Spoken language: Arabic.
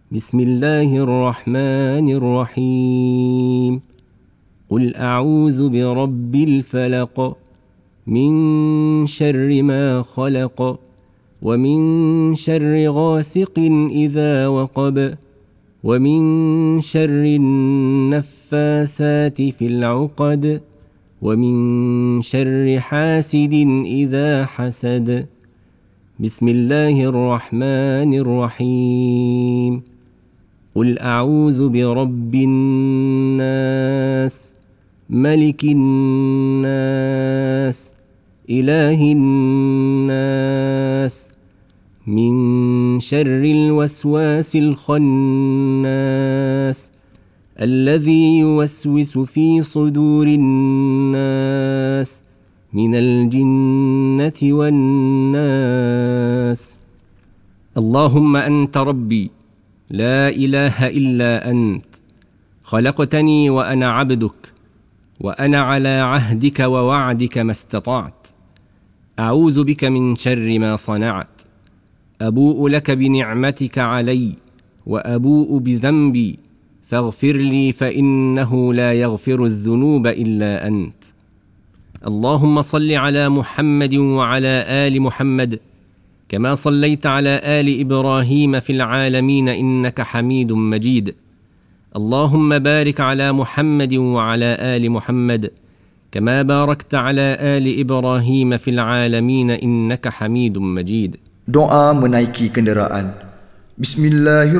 بسم الله الرحمن الرحيم قل أعوذ برب الفلق من شر ما خلق ومن شر غاسق إذا وقب ومن شر النفاثات في العقد ومن شر حاسد إذا حسد بسم الله الرحمن الرحيم قل أعوذ برب الناس ملك الناس إله الناس من شر الوسواس الخناس الذي يوسوس في صدور الناس من الجنة والناس. اللهم أنت ربي لا إله إلا أنت، خلقتني وأنا عبدك، وأنا على عهدك ووعدك ما استطعت. أعوذ بك من شر ما صنعت، أبوء لك بنعمتك علي وأبوء بذنبي، فاغفر لي فإنه لا يغفر الذنوب إلا أنت. اللهم صل على محمد وعلى آل محمد كما صليت على آل إبراهيم في العالمين إنك حميد مجيد. اللهم بارك على محمد وعلى آل محمد كما باركت على آل إبراهيم في العالمين إنك حميد مجيد. Doa menaiki kenderaan. Bismillahirrahmanirrahim.